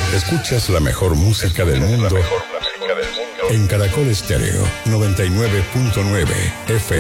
Escuchas la mejor música del mundo en Caracol Estéreo 99.9 FM.